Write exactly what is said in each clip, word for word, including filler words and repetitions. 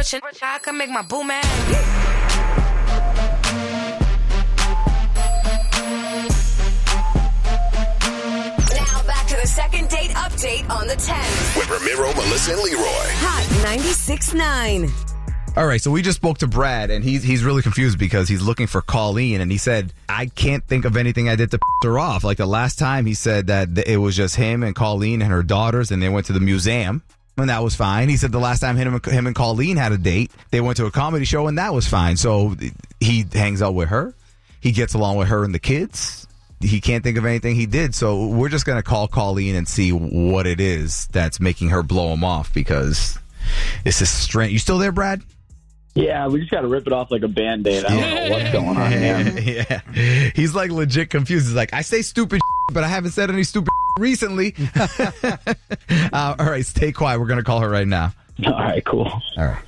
rich and I can make my boo mad. Second date update on the ten. With Ramiro, Melissa, and Leroy. Hot ninety-six point nine. All right, so we just spoke to Brad, and he's he's really confused because he's looking for Colleen, and he said, I can't think of anything I did to piss her off. Like the last time he said that it was just him and Colleen and her daughters, and they went to the museum, and that was fine. He said the last time him and, him and Colleen had a date, they went to a comedy show, and that was fine. So he hangs out with her. He gets along with her and the kids. He can't think of anything he did, so we're just going to call Colleen and see what it is that's making her blow him off, because it's a strange... You still there, Brad? Yeah, we just got to rip it off like a Band-Aid. I don't know what's going on here. Yeah. He's like legit confused. He's like, I say stupid but I haven't said any stupid recently. uh, all right, stay quiet. We're going to call her right now. All right, cool. All right.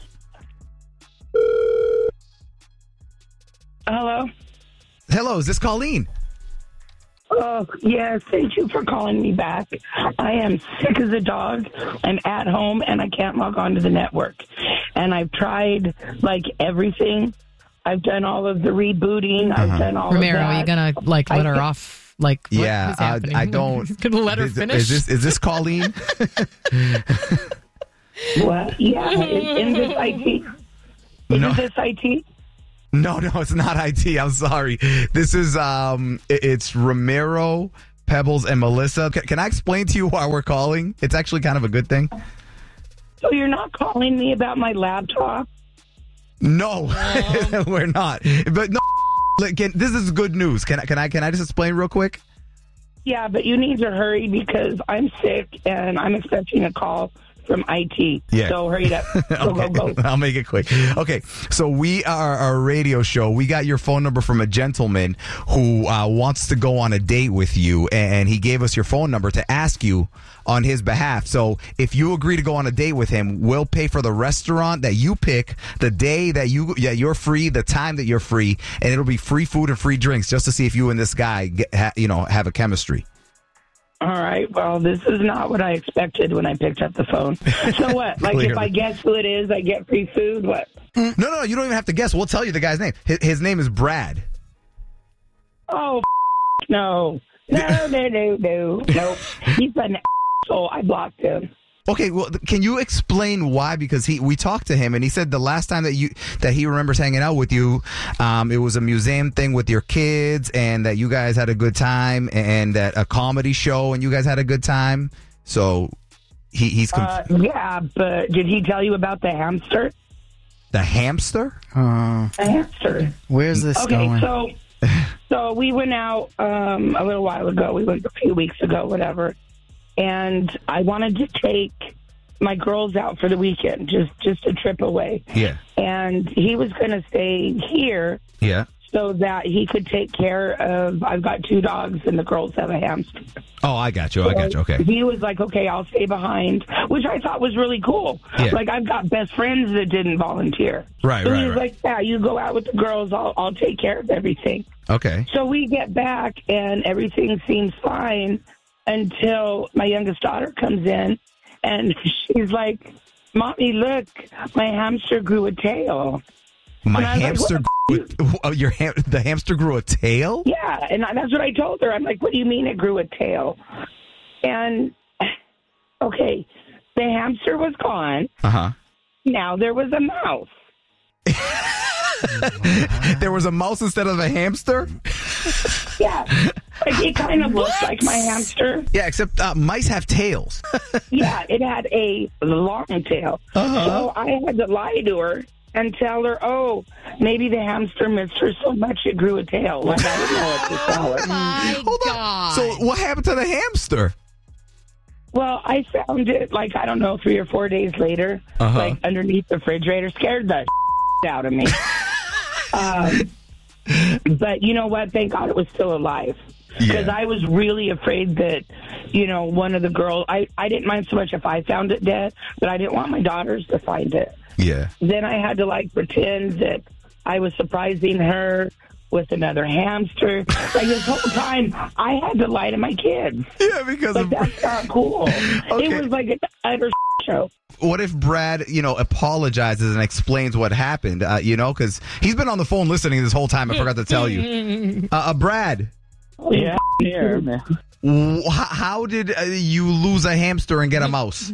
Hello? Hello, is this Colleen? Oh, yes. Thank you for calling me back. I am sick as a dog. I'm at home, and I can't log on to the network. And I've tried, like, everything. I've done all of the rebooting. Uh-huh. I've done all Ramiro, of that. are you going to, like, let I her can... off? Like, what yeah, is happening? I, I don't... Going to let her is, finish? Is this, is this Colleen? Well, yeah. In this I T? Is no. this I T? No, no, it's not I T. I'm sorry. This is, um, it's Ramiro, Pebbles, and Melissa. Can, can I explain to you why we're calling? It's actually kind of a good thing. So you're not calling me about my laptop? No, um. we're not. But no, can, this is good news. Can I, can I, can I just explain real quick? Yeah, but you need to hurry because I'm sick and I'm expecting a call from I T. Yeah. So hurry up. Go, okay. go, go. I'll make it quick. Okay. So we are our radio show. We got your phone number from a gentleman who uh, wants to go on a date with you, and he gave us your phone number to ask you on his behalf. So if you agree to go on a date with him, we'll pay for the restaurant that you pick, the day that you yeah, you're free, the time that you're free, and it'll be free food and free drinks just to see if you and this guy get, ha, you know, have a chemistry. All right. Well, this is not what I expected when I picked up the phone. So what? Like, if I guess who it is, I get free food? What? No, no, you don't even have to guess. We'll tell you the guy's name. His, his name is Brad. Oh, no. No, no, no, no. Nope. He's an asshole. I blocked him. Okay, well, can you explain why? Because he, we talked to him, and he said the last time that you that he remembers hanging out with you, um, it was a museum thing with your kids, and that you guys had a good time, and that a comedy show, and you guys had a good time. So he, he's conf- uh, yeah, but did he tell you about the hamster? The hamster? Uh, the hamster. Where's this okay, going? Okay, so so we went out um, a little while ago. We went a few weeks ago, whatever. And I wanted to take my girls out for the weekend, just, just a trip away. Yeah. And he was going to stay here. Yeah. So that he could take care of, I've got two dogs and the girls have a hamster. Oh, I got you. I got you. Okay. He was like, okay, I'll stay behind, which I thought was really cool. Yeah. Like, I've got best friends that didn't volunteer. Right, so right, he was right. like, yeah, you go out with the girls. I'll, I'll take care of everything. Okay. So we get back and everything seems fine until my youngest daughter comes in and she's like, Mommy, look, my hamster grew a tail. My and hamster like, grew a, oh, your ham, the hamster grew a tail? Yeah, and that's what I told her. I'm like, what do you mean it grew a tail? And, okay, the hamster was gone. Uh-huh. Now there was a mouse. There was a mouse instead of a hamster? Yeah. Like, it kind of looked like my hamster. Yeah, except uh, mice have tails. Yeah, it had a long tail. Uh-huh. So I had to lie to her and tell her, oh, maybe the hamster missed her so much it grew a tail. Like, I didn't know what to tell her. Oh, my Hold God. on. So what happened to the hamster? Well, I found it, like, I don't know, three or four days later, Uh-huh. like, underneath the refrigerator. Scared the out of me. um, but you know what? Thank God it was still alive. Because Yeah. I was really afraid that, you know, one of the girls, I, I didn't mind so much if I found it dead, but I didn't want my daughters to find it. Yeah. Then I had to, like, pretend that I was surprising her with another hamster. Like, this whole time, I had to lie to my kids. Yeah, because Like, of... that's not cool. Okay. It was like an utter show. What if Brad, you know, apologizes and explains what happened, uh, you know, because he's been on the phone listening this whole time. I forgot to tell you. Uh, uh, Brad. Yeah, here, man. Wh- How did uh, you lose a hamster and get a mouse?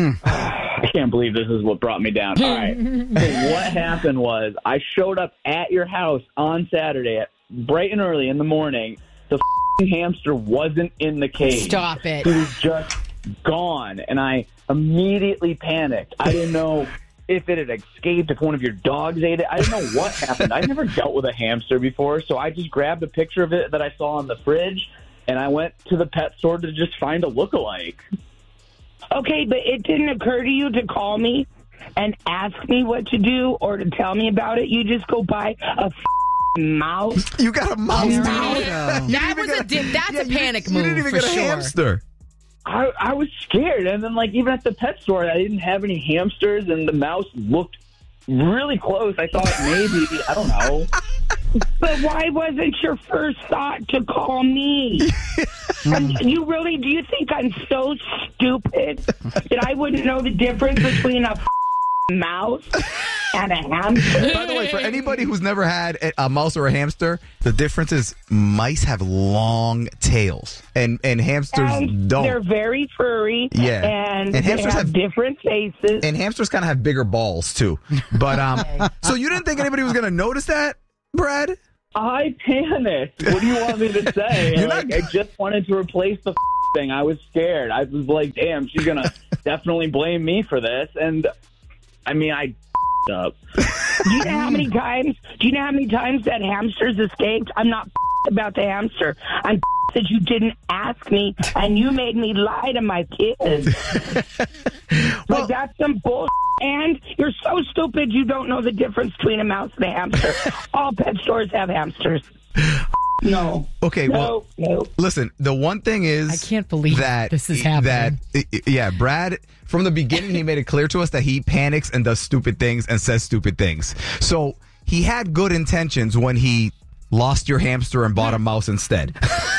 I can't believe this is what brought me down. All right. So what happened was I showed up at your house on Saturday at bright and early in the morning. The f***ing hamster wasn't in the cage. Stop it. He was just gone, and I immediately panicked. I didn't know if it had escaped, if one of your dogs ate it. I didn't know what happened. I've never dealt with a hamster before, so I just grabbed a picture of it that I saw on the fridge, and I went to the pet store to just find a lookalike. Okay, but it didn't occur to you to call me and ask me what to do or to tell me about it. You just go buy a f***ing mouse. You got a mouse, dude. That was a dip. That's Yeah, a you panic didn't- you move didn't even for get a sure. hamster. I, I was scared, and then like even at the pet store, I didn't have any hamsters, and the mouse looked really close. I thought maybe I don't know. But why wasn't your first thought to call me? Um, you really, do you think I'm so stupid that I wouldn't know the difference between a f***ing mouse and a hamster? By the way, for anybody who's never had a, a mouse or a hamster, the difference is mice have long tails and, and hamsters And don't. they're very furry, Yeah. and, And they hamsters have, have- different faces. And hamsters kind of have bigger balls, too. But um, so you didn't think anybody was going to notice that, Brad? I panicked. What do you want me to say? You're Like, not- I just wanted to replace the f- thing. I was scared. I was like, damn, she's going to definitely blame me for this. And, I mean, I f***ed up. Do you know how many times? Do you know how many times that hamsters escaped? I'm not f- about the hamster. I'm f- that you didn't ask me and you made me lie to my kids. Well- Like that's some bullshit. And you're so stupid you don't know the difference between a mouse and a hamster. All pet stores have hamsters. No. Okay, well, No. No. listen, the one thing is... I can't believe that this is happening. That, yeah, Brad, from the beginning, he made it clear to us that he panics and does stupid things and says stupid things. So he had good intentions when he lost your hamster and bought a mouse instead.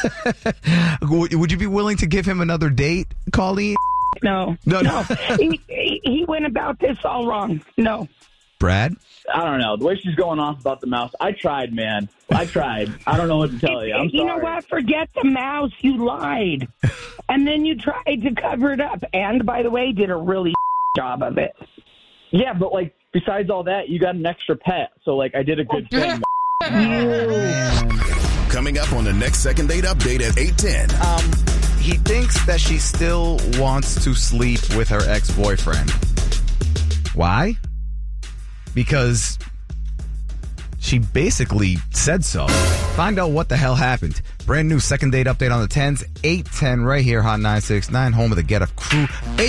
would, would you be willing to give him another date, Colleen? No. No, No. no. he, he, he went about this all wrong. No. Brad? I don't know. The way she's going off about the mouse, I tried, man. I tried. I don't know what to tell you. I'm You know sorry. what? Forget the mouse. You lied. And then you tried to cover it up. And, by the way, did a really job of it. Yeah, but, like, besides all that, you got an extra pet. So, like, I did a good thing. Coming up on the next Second Date Update at eight ten. Um, he thinks that she still wants to sleep with her ex-boyfriend. Why? Because she basically said so. Find out what the hell happened. Brand new Second Date Update on the tens, eight ten right here, Hot nine six nine, home of the Get Up crew.